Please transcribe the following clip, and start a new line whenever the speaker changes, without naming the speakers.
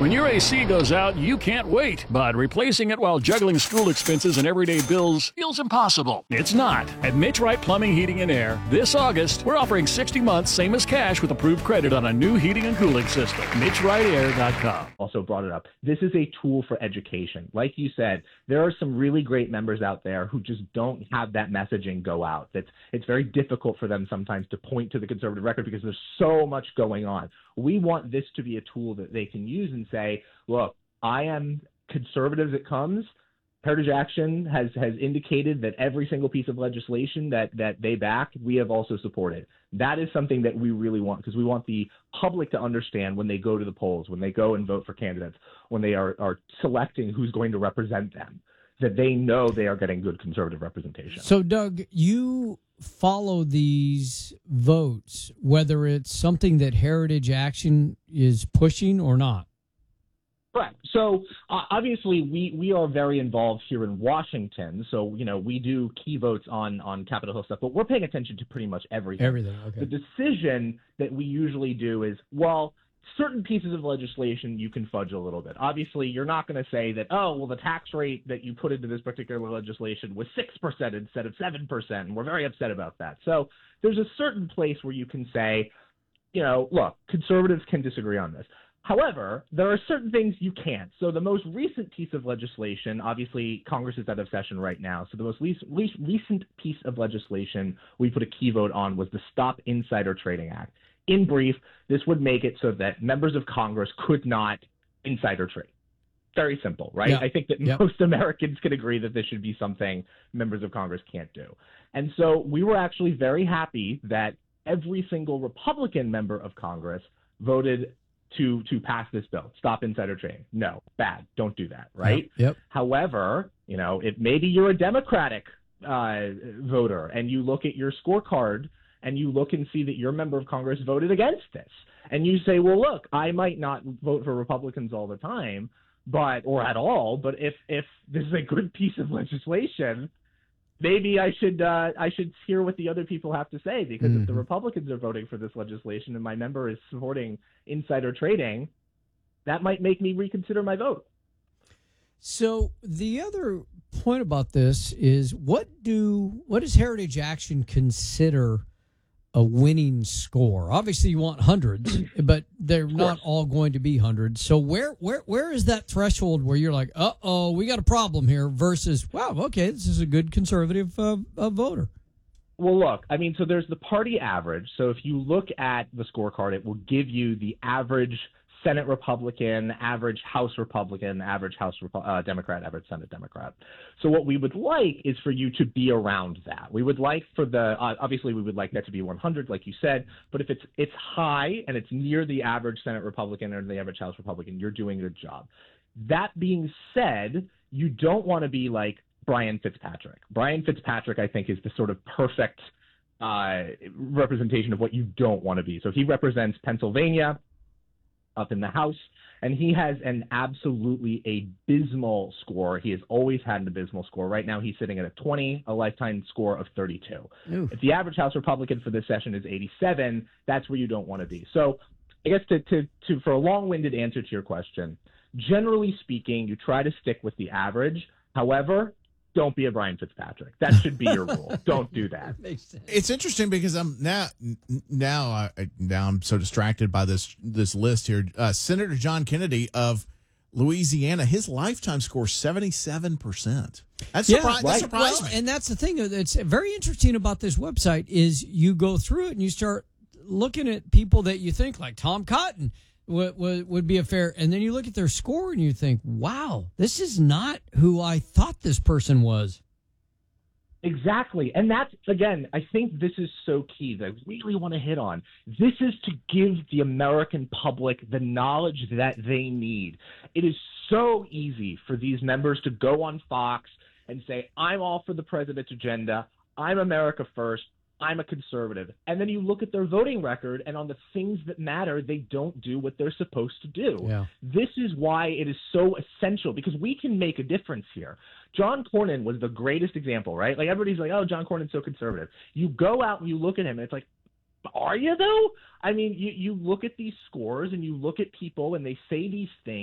When your AC goes out, you can't wait, but replacing it while juggling school expenses and everyday bills feels impossible. It's not. At Mitch Wright Plumbing, Heating, and Air, this August, we're offering 60 months, same as cash, with approved credit on a new heating and cooling system. MitchWrightAir.com.
Also brought it up. This is a tool for education. Like you said, there are some really great members out there who just don't have that messaging go out. It's very difficult for them sometimes to point to the conservative record because there's so much going on. We want this to be a tool that they can use and say, look, I am conservative as it comes. Heritage Action has indicated that every single piece of legislation that they back, we have also supported. That is something that we really want, because we want the public to understand when they go to the polls, when they go and vote for candidates, when they are selecting who's going to represent them, that they know they are getting good conservative representation.
So, Doug, you follow these votes, whether it's something that Heritage Action is pushing or not.
Correct. So obviously we are very involved here in Washington. So, we do key votes on Capitol Hill stuff, but we're paying attention to pretty much everything.
Everything, okay.
The decision that we usually do is, certain pieces of legislation you can fudge a little bit. Obviously, you're not going to say that, the tax rate that you put into this particular legislation was 6% instead of 7%, and we're very upset about that. So there's a certain place where you can say, look, conservatives can disagree on this. However, there are certain things you can't. So the most recent piece of legislation, obviously Congress is out of session right now, so the most recent piece of legislation we put a key vote on was the Stop Insider Trading Act. In brief, this would make it so that members of Congress could not insider trade. Very simple, right?
Yeah.
I think that most Americans can agree that this should be something members of Congress can't do. And so we were actually very happy that every single Republican member of Congress voted to pass this bill. Stop insider trading. No, bad. Don't do that, right?
Yep.
However, it maybe you're a Democratic voter and you look at your scorecard and you look and see that your member of Congress voted against this. And you say, well, look, I might not vote for Republicans all the time, or at all, but if this is a good piece of legislation, maybe I should hear what the other people have to say, because if the Republicans are voting for this legislation and my member is supporting insider trading, that might make me reconsider my vote.
So the other point about this is, what does Heritage Action consider a winning score? Obviously, you want hundreds, but they're not all going to be hundreds. So where is that threshold where you're like, we got a problem here, versus, wow, okay, this is a good conservative voter?
Well, look, so there's the party average. So if you look at the scorecard, it will give you the average Senate Republican, average House Republican, average House Democrat, average Senate Democrat. So what we would like is for you to be around that. We would like obviously we would like that to be 100, like you said, but if it's high and it's near the average Senate Republican or the average House Republican, you're doing a good job. That being said, you don't want to be like Brian Fitzpatrick. Brian Fitzpatrick, I think, is the sort of perfect representation of what you don't want to be. So he represents Pennsylvania up in the House, and he has an absolutely abysmal score. He has always had an abysmal score. Right now he's sitting at a 20, a lifetime score of 32. Oof. If the average House Republican for this session is 87, that's where you don't want to be. So I guess to for a long-winded answer to your question, generally speaking, you try to stick with the average. However, don't be a Brian Fitzpatrick. That should be your rule. Don't do that.
Makes sense.
It's interesting because I'm now I'm so distracted by this list here. Senator John Kennedy of Louisiana, his lifetime score 77%. That surprised me.
And that's the thing that's very interesting about this website is you go through it and you start looking at people that you think, like Tom Cotton would be a fair, and then you look at their score and you think, wow, this is not who I thought this person was.
Exactly. And that's, again, I think this is so key that I really want to hit on. This is to give the American public the knowledge that they need. It is so easy for these members to go on Fox and say, I'm all for the president's agenda. I'm America first. I'm a conservative. And then you look at their voting record, and on the things that matter, they don't do what they're supposed to do.
Yeah.
This is why it is so essential, because we can make a difference here. John Cornyn was the greatest example, right? Like, everybody's like, oh, John Cornyn's so conservative. You go out and you look at him, and it's like, are you, though? I mean, you look at these scores, and you look at people, and they say these things.